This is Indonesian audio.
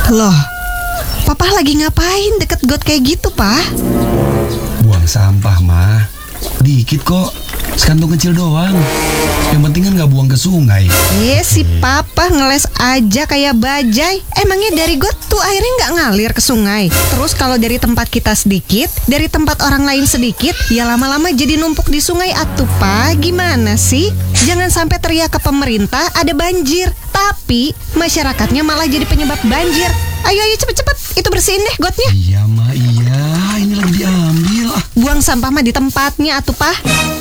Loh, Papa lagi ngapain deket got kayak gitu, Pak? Buang sampah, mah. Dikit kok, sekantung kecil doang. Yang penting kan gak buang ke sungai. Si Papa ngeles aja kayak bajai. Emangnya dari got tuh airnya nggak ngalir ke sungai? Terus kalau dari tempat kita sedikit, dari tempat orang lain sedikit, ya lama-lama jadi numpuk di sungai atuh, Pak. Gimana sih? Jangan sampai teriak ke pemerintah ada banjir, tapi masyarakatnya malah jadi penyebab banjir. Ayo cepet-cepet, itu bersihin deh gotnya. Iya, mah, iya. Ini lagi diambil. Buang sampah mah di tempatnya atuh, Pak.